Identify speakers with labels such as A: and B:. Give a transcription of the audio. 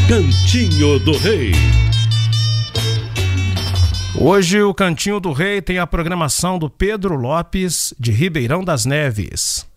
A: Cantinho do Rei.
B: Hoje o Cantinho do Rei tem a programação do Pedro Lopes de Ribeirão das Neves.